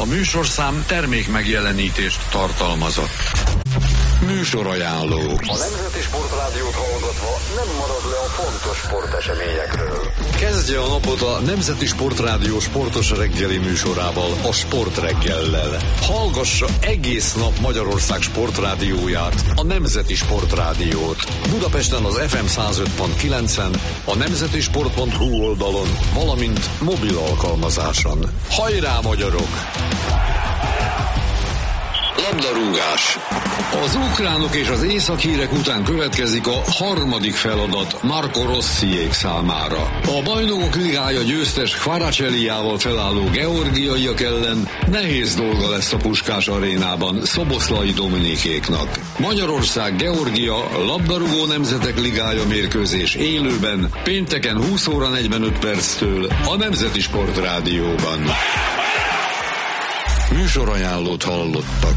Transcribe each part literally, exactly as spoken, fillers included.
A műsorszám termék megjelenítést tartalmazott. Műsorajánló. A Nemzeti Sportrádiót hallgatva nem marad le a fontos sporteseményekről. Kezdje a napot a Nemzeti Sportrádió sportos reggeli műsorával, a Sportreggellel. Hallgassa egész nap Magyarország sportrádióját, a Nemzeti Sportrádiót. Budapesten az ef em száz öt pont kilencen, a nemzeti sport pont hu oldalon, valamint mobil alkalmazáson. Hajrá, magyarok! Labdarúgás. Az ukránok és az észak-hírek után következik a harmadik feladat Marco Rossiék számára. A Bajnokok Ligája győztes Kvaratskhelia-val felálló georgiaiak ellen nehéz dolga lesz a Puskás arénában Szoboszlai Dominikéknak. Magyarország-Georgia labdarúgó nemzetek ligája mérkőzés élőben pénteken húsz óra negyvenöt perctől a Nemzeti Sportrádióban. Műsorajánlót hallottak.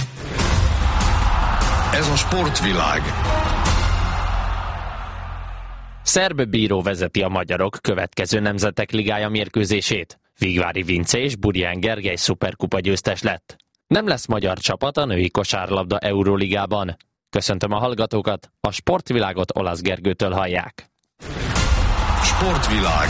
Ez a Sportvilág. Szerb bíró vezeti a magyarok következő nemzetek ligája mérkőzését. Vigvári Vince és Burján Gergely szuperkupa győztes lett. Nem lesz magyar csapat a női kosárlabda Euróligában. Köszöntöm a hallgatókat, a Sportvilágot Olasz Gergőtől hallják. Sportvilág.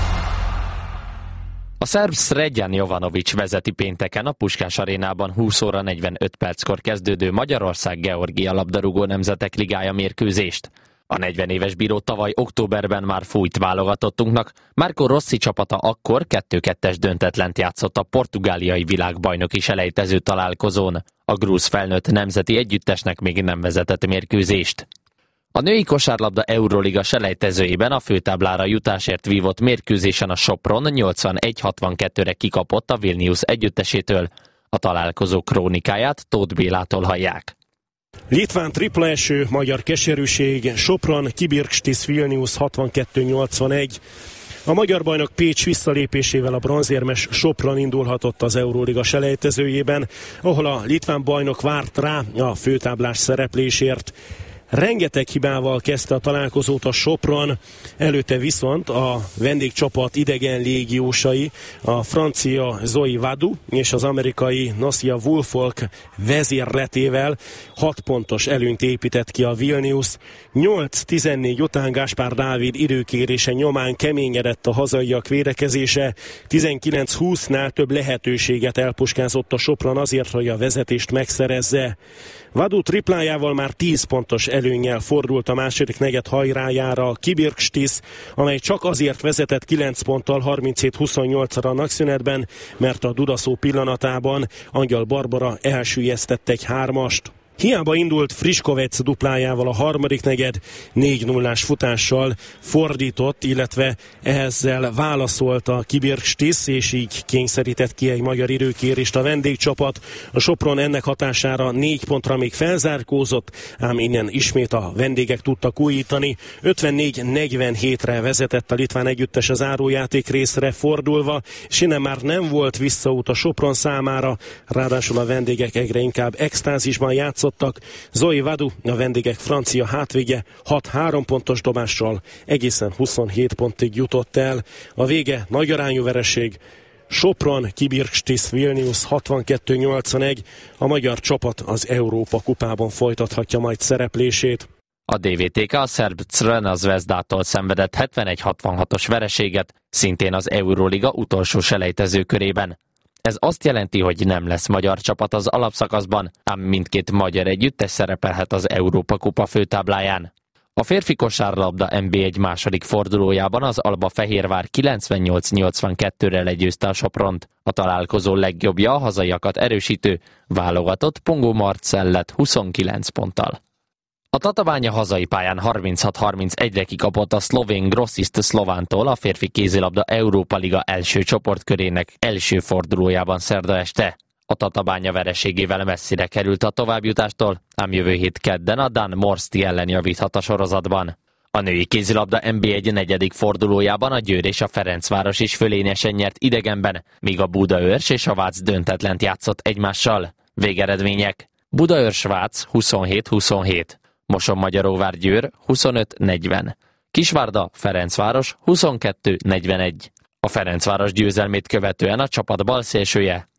A szerb Sredjan Jovanović vezeti pénteken a Puskás arénában húsz óra negyvenöt perckor kezdődő Magyarország-Georgia labdarúgó nemzetek ligája mérkőzést. A negyven éves bíró tavaly októberben már fújt válogatottunknak, Marco Rossi csapata akkor kettő kettes döntetlent játszott a portugáliai világbajnoki selejtező találkozón. A grúz felnőtt nemzeti együttesnek még nem vezetett mérkőzést. A női kosárlabda Euroliga selejtezőjében a főtáblára jutásért vívott mérkőzésen a Sopron nyolcvanegy hatvankettőre kikapott a Vilnius együttesétől. A találkozó krónikáját Tóth Bélától hallják. Litván tripla eső, magyar keserűség, Sopron, Kibirkštis, Vilnius hatvankettő nyolcvanegy. A magyar bajnok Pécs visszalépésével a bronzérmes Sopron indulhatott az Euróliga selejtezőjében, ahol a litván bajnok várt rá a főtáblás szereplésért. Rengeteg hibával kezdte a találkozót a Sopron, előtte viszont a vendégcsapat idegen légiósai, a francia Zoe Vadu és az amerikai Nasia Woolfolk vezérletével hat pontos előnyt épített ki a Vilnius. nyolc tizennégy után Gáspár Dávid időkérése nyomán keményedett a hazaiak védekezése, tizenkilenc húsznál több lehetőséget elpuskázott a Sopron azért, hogy a vezetést megszerezze. Vadu triplájával már tíz pontos előnnyel fordult a második negyed hajrájára a Kibirkštis, amely csak azért vezetett kilenc ponttal harminchét huszonnyolcra a nagyszünetben, mert a dudaszó pillanatában Angyal Barbara elsüllyesztett egy hármast. Hiába indult Friškovec duplájával a harmadik negyed, négy nullás futással fordított, illetve ezzel válaszolt a Kibirkštis, és így kényszerített ki egy magyar időkérést a vendégcsapat. A Sopron ennek hatására négy pontra még felzárkózott, ám innen ismét a vendégek tudtak újítani. ötvennégy negyvenhétre vezetett a litván együttes az zárójáték részre fordulva, és innen már nem volt visszaút a Sopron számára, ráadásul a vendégek egyre inkább extázisban játszott. Zoe Vadu, a vendégek francia hátvédje hat három pontos dobással egészen huszonhét pontig jutott el. A vége nagy arányú vereség. Sopron, Kibirkštis, Vilnius hatvankettő nyolcvanegy. A magyar csapat az Európa kupában folytathatja majd szereplését. A dé vé té ká a szerb Crvena Zvezdától szenvedett hetvenegy hatvanhatos vereséget, szintén az Euroliga utolsó selejtező körében. Ez azt jelenti, hogy nem lesz magyar csapat az alapszakaszban, ám mindkét magyar együttes szerepelhet az Európa kupa főtábláján. A férfi kosárlabda en bé egy második fordulójában az Alba Fehérvár kilencvennyolc nyolcvankettőre legyőzte a Sopront. A találkozó legjobbja a hazaiakat erősítő, válogatott Pongó Marcell lett huszonkilenc ponttal. A Tatabánya hazai pályán harminchat harmincegyre kikapott a szlovén Grossist Szlovántól a férfi kézilabda Európa Liga első csoportkörének első fordulójában szerda este. A Tatabánya vereségével messzire került a továbbjutástól, ám jövő hét kedden a Dan Morsti ellen javíthat a sorozatban. A női kézilabda en bé egy negyedik fordulójában a Győr és a Ferencváros is fölényesen nyert idegenben, míg a Budaörs és a Vác döntetlent játszott egymással. Végeredmények: Budaörs-Vác huszonhét huszonhét. Mosonmagyaróvár Győr huszonöt negyven. Kisvárda Ferencváros huszonkettő negyvenegy. A Ferencváros győzelmét követően a csapat balszélsője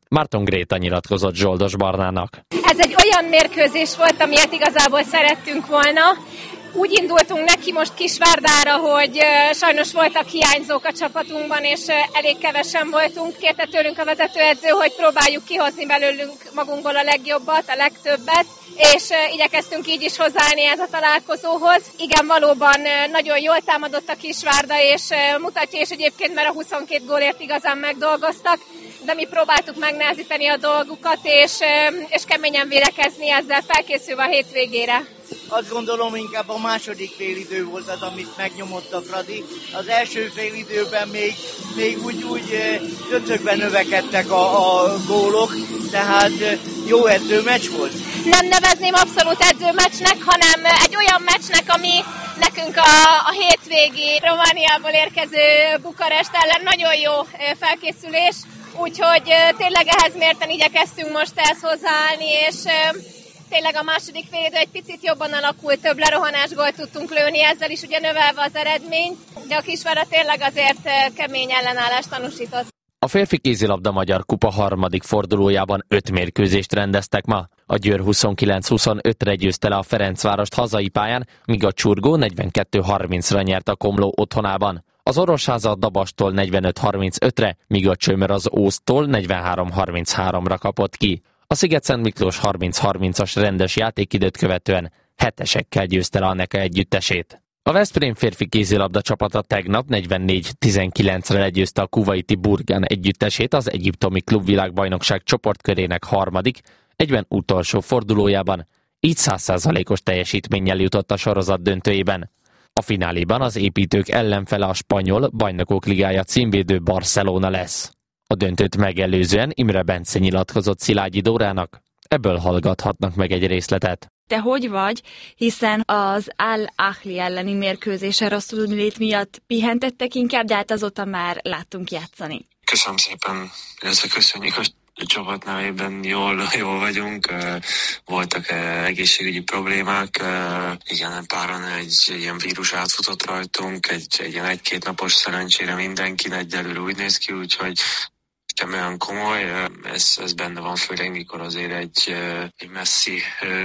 Márton Gréta nyilatkozott Zsoldos Barnának. Ez egy olyan mérkőzés volt, amilyet igazából szerettünk volna. Úgy indultunk neki most Kisvárdára, hogy sajnos voltak hiányzók a csapatunkban, és elég kevesen voltunk. Kérte tőlünk a vezetőedző, hogy próbáljuk kihozni belőlünk magunkból a legjobbat, a legtöbbet, és igyekeztünk így is hozzáállni ez a találkozóhoz. Igen, valóban nagyon jól támadott a Kisvárda, és mutatja is egyébként, mert a huszonkét gólért igazán megdolgoztak, de mi próbáltuk megnehezíteni a dolgukat, és, és keményen védekezni ezzel, felkészülve a hétvégére. Azt gondolom, inkább a második félidő volt az, amit megnyomott a Fradi. Az első félidőben még, még úgy, úgy döcögben növekedtek a, a gólok, tehát jó edzőmeccs volt. Nem nevezném abszolút edzőmeccsnek, hanem egy olyan meccsnek, ami nekünk a, a hétvégi Romániából érkező Bukarest ellen nagyon jó felkészülés, úgyhogy tényleg ehhez mérten igyekeztünk most ehhez hozzáállni, és tényleg a második félidő egy picit jobban alakult, több lerohanás gólt tudtunk lőni, ezzel is ugye növelve az eredményt, de a Kisvárda tényleg azért kemény ellenállást tanúsított. A férfi kézilabda magyar kupa harmadik fordulójában öt mérkőzést rendeztek ma. A Győr huszonkilenc huszonötre győzte le a Ferencvárost hazai pályán, míg a Csurgó negyvenkettő harmincra nyert a Komló otthonában. Az Orosháza a Dabastól negyvenöt harmincötre, míg a Csömer az Ósztól negyvenhárom harmincháromra kapott ki. A Sziget-Szent Miklós harminc harmincas rendes játékidőt követően hetesekkel győzte le a Neka együttesét. A Veszprém férfi kézilabda csapata tegnap negyvennégy tizenkilencre legyőzte a kuvaiti Burgan együttesét az egyiptomi klubvilágbajnokság csoportkörének harmadik, egyben utolsó fordulójában, így száz százalékos teljesítménnyel jutott a sorozat döntőjében. A fináléban az építők ellenfele a spanyol Bajnokok Ligája címvédő Barcelona lesz. A döntőt megelőzően Imre Bence nyilatkozott Szilágyi Dórának, ebből hallgathatnak meg egy részletet. Te hogy vagy, hiszen az Al-Ahli elleni mérkőzésen rosszul lét miatt pihentettek inkább, de hát azóta már láttunk játszani. Köszönöm szépen, illetve köszönjük a csapat nevében, jól, jól vagyunk, voltak egészségügyi problémák, igen, páran egy ilyen vírus átfutott rajtunk, egy, egy ilyen egy-két napos szerencsére mindenki egyelőre úgy néz ki, úgyhogy nem olyan komoly, ez, ez benne van, főleg mikor azért egy, egy messzi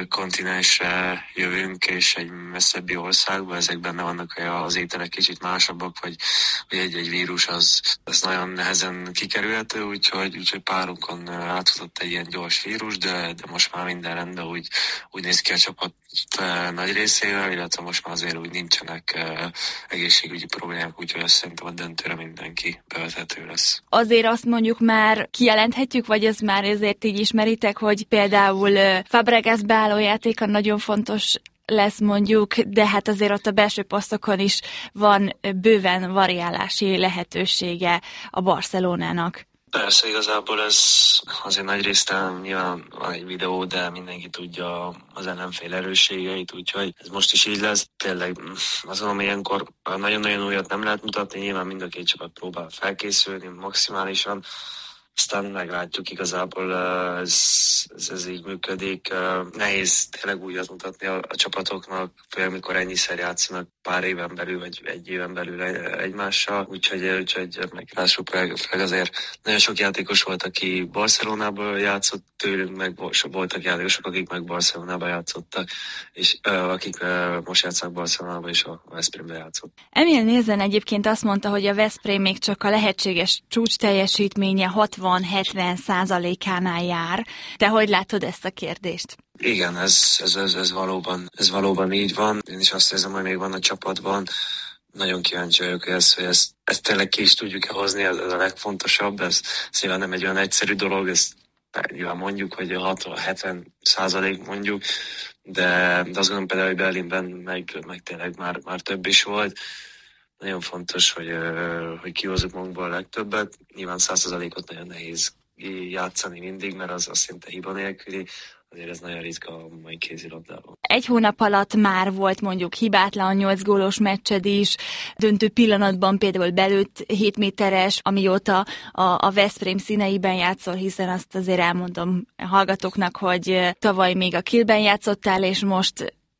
kontinensre jövünk, és egy messzebbi országba, ezek benne vannak az ételek kicsit másabbak, vagy, vagy egy-egy vírus az, az nagyon nehezen kikerülhető, úgyhogy, úgyhogy párunkon átfutott egy ilyen gyors vírus, de, de most már minden rendben, úgy, úgy néz ki a csapat nagy részével, illetve most már azért úgy nincsenek egészségügyi problémák, úgyhogy azt szerintem a döntőre mindenki bevethető lesz. Azért azt mondjuk már kijelenthetjük, vagy ez már ezért így ismeritek, hogy például Fabregas beálló játéka nagyon fontos lesz mondjuk, de hát azért ott a belső posztokon is van bőven variálási lehetősége a Barcelonának. Persze, igazából ez azért nagy részt nyilván van egy videó, de mindenki tudja az ellenfél erősségeit, úgyhogy ez most is így lesz. Tényleg azt mondom, ilyenkor nagyon-nagyon újat nem lehet mutatni, nyilván mind a két csapat próbál felkészülni maximálisan, aztán meglátjuk igazából, ez, ez, ez így működik. Nehéz tényleg újat mutatni a, a csapatoknak, főleg amikor ennyiszer játszanak pár éven belül, vagy egy éven belül egymással, úgyhogy, úgyhogy meglássuk, főleg azért nagyon sok játékos volt, aki Barcelonából játszott tőlünk, meg voltak játékosok, akik meg Barcelonában játszottak, és uh, akik uh, most játszanak Barcelonában, és a Veszprémben játszott. Emil Nézen egyébként azt mondta, hogy a Veszprém még csak a lehetséges csúcs teljesítménye hatvan-hetven százalékánál jár. Te hogy látod ezt a kérdést? Igen, ez, ez, ez, ez, valóban, ez valóban így van. Én is azt érzem, hogy még van a csapatban. Nagyon kíváncsi vagyok, hogy ezt, hogy ezt, ezt tényleg ki is tudjuk-e hozni, ez, ez a legfontosabb. Ez, ez nyilván nem egy olyan egyszerű dolog, ezt nyilván mondjuk, hogy hatvan-hetven százalék mondjuk, de, de azt gondolom például, hogy Berlinben meg, meg tényleg már, már több is volt. Nagyon fontos, hogy, hogy kihozzuk magunkból a legtöbbet. Nyilván száz százalékot nagyon nehéz játszani mindig, mert az, az szinte hiba nélküli. Azért ez nagyon ritka a mai kézilabdában. Egy hónap alatt már volt mondjuk hibátlan nyolc gólos meccsed is, döntő pillanatban például belőtt hét méteres, amióta a, a Veszprém színeiben játszol, hiszen azt azért elmondom a hallgatóknak, hogy tavaly még a Kielben játszottál, és most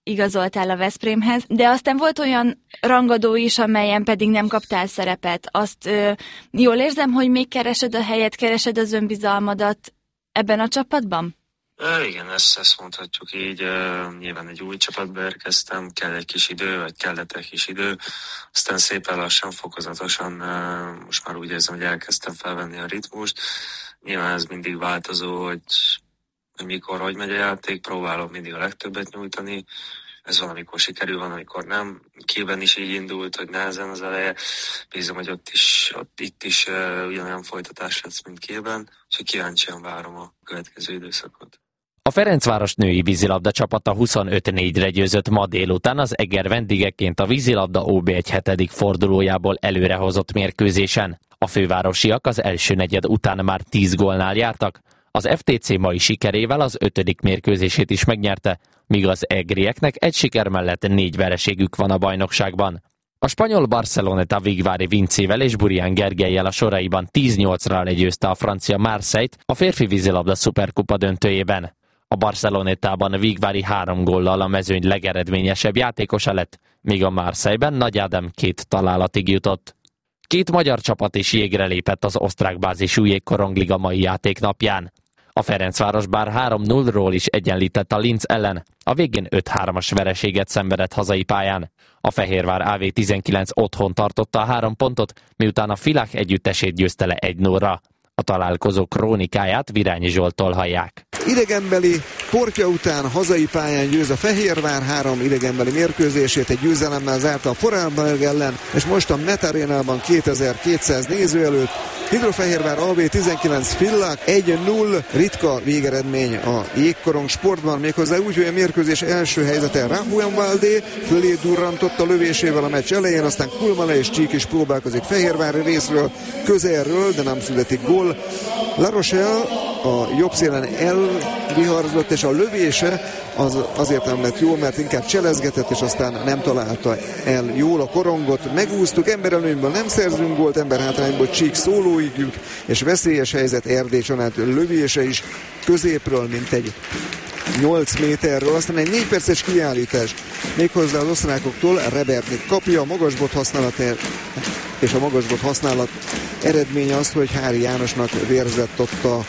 igazoltál a Veszprémhez, de aztán volt olyan rangadó is, amelyen pedig nem kaptál szerepet. Azt ö, jól érzem, hogy még keresed a helyet, keresed az önbizalmadat ebben a csapatban? Uh, igen, ezt, ezt mondhatjuk így. Uh, nyilván egy új csapatba érkeztem, kell egy kis idő, vagy kellett egy kis idő. Aztán szépen lassan, fokozatosan uh, most már úgy érzem, hogy elkezdtem felvenni a ritmust. Nyilván ez mindig változó, hogy, hogy mikor, hogy megy a játék, próbálok mindig a legtöbbet nyújtani. Ez van, amikor sikerül, van, amikor nem. Kielben is így indult, hogy nehezen az eleje. Bízom, hogy ott is, ott, itt is uh, ugyanolyan folytatás lesz, mint Kielben. Úgyhogy kíváncsian várom a következő időszakot. A Ferencváros női vízilabda csapata huszonöt négyre győzött ma délután az Eger vendégeként a vízilabda ó bé egy hetedik fordulójából előrehozott mérkőzésen. A fővárosiak az első negyed után már tíz gólnál jártak. Az ef té cé mai sikerével az ötödik mérkőzését is megnyerte, míg az egrieknek egy siker mellett négy vereségük van a bajnokságban. A spanyol Barceloneta Vigvári Vincével és Burián Gergellyel a soraiban tíz nyolcra legyőzte a francia Marseille-t a férfi vízilabda szuperkupa döntőjében. A Barcelonetában Vigvári három góllal a mezőny legeredményesebb játékosa lett, míg a Marseille-ben Nagy Ádám két találatig jutott. Két magyar csapat is jégre lépett az osztrák bázisú Jégkorongliga mai játéknapján. A Ferencváros bár három nullról is egyenlített a Linz ellen, a végén öt hármas vereséget szenvedett hazai pályán. A Fehérvár á vé tizenkilenc otthon tartotta a három pontot, miután a Filák együttesét győzte le egy nullra. A találkozó krónikáját Virányi Zsolttól hallják. Idegenbeli portja után hazai pályán győz a Fehérvár, három idegenbeli mérkőzését egy győzelemmel zárta a Vorarlberg ellen, és most a Met Arénában kétezer-kétszáz néző előtt. Hidrofehérvár á vé tizenkilenc Villach egy null, ritka végeredmény a jégkorong sportban, méghozzá úgy, hogy a mérkőzés első helyzete Rahuan Valdé fölé durrantott a lövésével a meccs elején, aztán Kulmala és Csík is próbálkozik fehérvári részről, közelről, de nem születik gól. La Rochelle a jobb szélen elviharzott, és a lövése az azért nem lett jó, mert inkább cselezgetett, és aztán nem találta el jól a korongot. Megúsztuk, emberelőnyből nem szerzünk gólt, emberhátrányból Csík szólóig jut, és veszélyes helyzet Erdély Csanád lövése is középről, mint egy nyolc méterről, aztán egy négy perces kiállítás méghozzá az osztrákoktól. Rebernik kapja, a magasbot használat és a magasbot használat eredménye az, hogy Hári Jánosnak vérzett ott a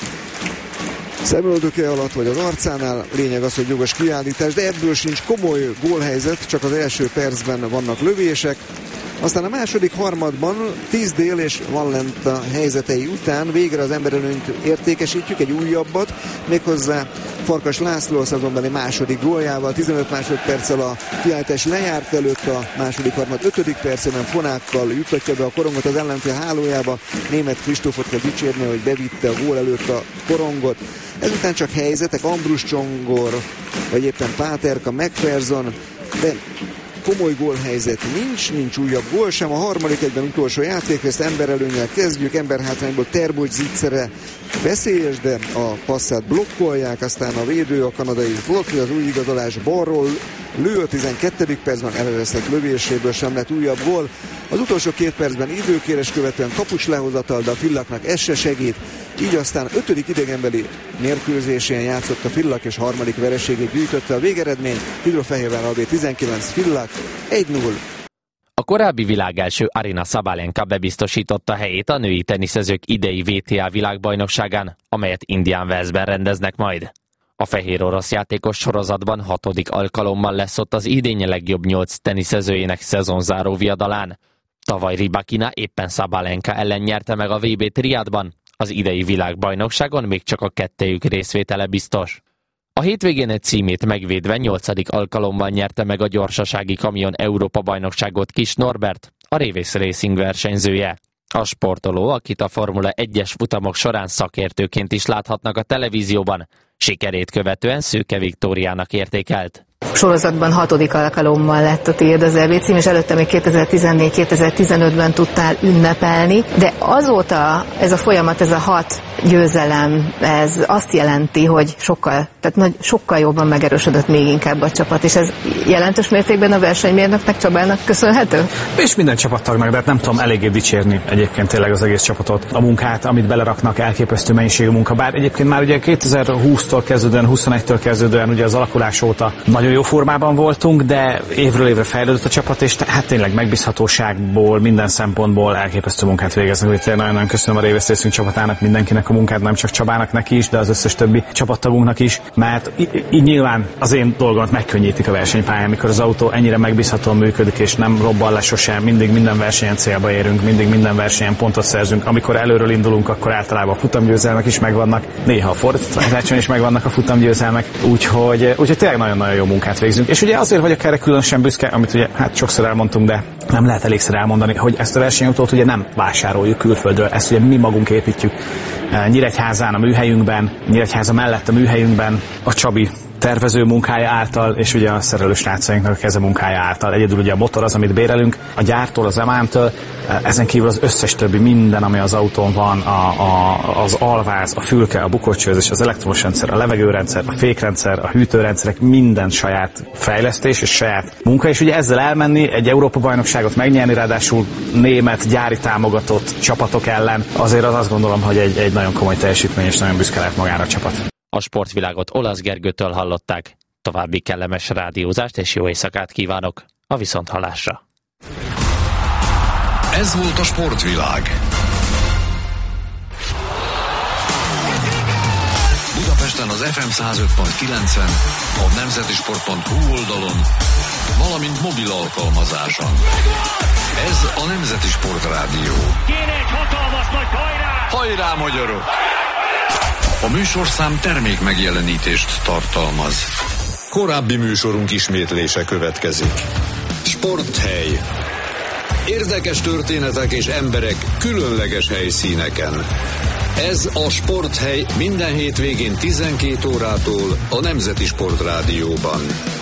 szemöldöke alatt, vagy az arcánál. Lényeg az, hogy jogos kiállítás, de ebből sincs komoly gólhelyzet, csak az első percben vannak lövések. Aztán a második harmadban tíz Dél és Vallenta helyzetei után végre az emberelőnyt értékesítjük, egy újabbat, méghozzá Farkas László a szezonbeli második góljával, tizenöt másodperccel a kiállítás lejárt előtt, a második harmad ötödik percében fonákkal juttatja be a korongot az ellenfél hálójába. Németh Kristófot kell dicsérni, hogy bevitte a gól előtt a korongot. Ezután csak helyzetek, Ambrus Csongor, vagy éppen Páterka, McPherson, de komoly gólhelyzet nincs, nincs újabb gól sem. A harmadik egyben utolsó játékrészt emberelőnnyel kezdjük, emberhátrányból Terbocs Zicsere veszélyes, de a passzát blokkolják, aztán a védő, a kanadai Wolf, az új igazolás balról lő a tizenkettedik percben, eleresztett lövéséből sem lett újabb gól. Az utolsó két percben időkérés követően kapucs lehozatal, de a Villachnak ez se segít. Így aztán ötödik idegenbeli mérkőzésén játszott a Villach, és harmadik vereségét gyűjtötte. A végeredmény Hidrofehérvár á vé tizenkilenc Villach egy null. A korábbi világelső Aryna Sabalenka bebiztosította helyét a női teniszezők idei vé té á világbajnokságán, amelyet Indian Wellsben rendeznek majd. A fehér orosz játékos sorozatban hatodik alkalommal lesz ott az idény legjobb nyolc teniszezőjének szezonzáró viadalán. Tavaly Rybakina éppen Sabalenka ellen nyerte meg a vé bé triádban, az idei világbajnokságon még csak a kettejük részvétele biztos. A hétvégén egy címét megvédve nyolcadik alkalommal nyerte meg a gyorsasági kamion Európa-bajnokságot Kis Norbert, a Révész Racing versenyzője. A sportoló, akit a Formula egyes futamok során szakértőként is láthatnak a televízióban, sikerét követően Szőke Viktóriának értékelt. Sorozatban hatodik alkalommal lett a tiéd az é bé cím, és előtte még kétezer-tizennégy kétezer-tizenötben tudtál ünnepelni, de azóta ez a folyamat, ez a hat győzelem, ez azt jelenti, hogy sokkal, tehát nagy, sokkal jobban megerősödött még inkább a csapat, és ez jelentős mértékben a versenymérnöknek, Csabának köszönhető? És minden csapattagnak, de hát nem tudom eléggé dicsérni egyébként tényleg az egész csapatot. A munkát, amit beleraknak, elképesztő mennyiségű munka, bár egyébként már ugye kétezer-húsztól kezdődően, huszonegytől kezdődően ugye az alakulás óta nagyon jó formában voltunk, de évről évre fejlődött a csapat, és hát tényleg megbízhatóságból, minden szempontból elképesztő munkát végeznek. Úgyhogy nagyon-nagyon köszönöm a Révész Racing csapatának, mindenkinek a munkát, nem csak Csabának neki is, de az összes többi csapattagunknak is, mert így nyilván az én dolgomat megkönnyítik a versenypályán, amikor az autó ennyire megbízhatóan működik, és nem robban le sosem, mindig minden versenyen célba érünk, mindig minden versenyen pontot szerzünk. Amikor előről indulunk, akkor általában a futamgyőzelmek is megvannak, néha a fordításon is megvannak a futamgyőzelmek, úgyhogy, úgyhogy tényleg nagyon-nagyon jó munkát végzünk. És ugye azért vagyok erre különösen büszke, amit ugye hát sokszor elmondtunk, de nem lehet elégszer elmondani, hogy ezt a versenyautót ugye nem vásároljuk külföldről, ezt ugye mi magunk építjük Nyíregyházán, a műhelyünkben, Nyíregyháza mellett a műhelyünkben, a Csabi tervező munkája által, és ugye a szerelő srácainknak a keze munkája által. Egyedül ugye a motor az, amit bérelünk, a gyártól, az emántől, ezen kívül az összes többi minden, ami az autón van, a, a, az alváz, a fülke, a bukócsőzés, az elektromos rendszer, a levegőrendszer, a fékrendszer, a hűtőrendszerek, minden saját fejlesztés és saját munka, és ugye ezzel elmenni, egy Európa-bajnokságot megnyerni, ráadásul német, gyári támogatott csapatok ellen, azért az azt gondolom, hogy egy, egy nagyon komoly teljesítmény, és nagyon büszke lehet magára a csapat. A sportvilágot Olasz Gergőtől hallották. További kellemes rádiózást és jó éjszakát kívánok a viszonthallásra. Ez volt a sportvilág. Budapesten az ef em száz öt pont kilencen, a nemzetisport pont hu oldalon, valamint mobil alkalmazáson. Ez a Nemzeti Sport Rádió. Kéne egy hatalmas nagy hajrá! Hajrá, magyarok! A műsorszám termék megjelenítést tartalmaz. Korábbi műsorunk ismétlése következik. Sporthely. Érdekes történetek és emberek különleges helyszíneken. Ez a Sporthely minden hétvégén tizenkét órától a Nemzeti Sport Rádióban.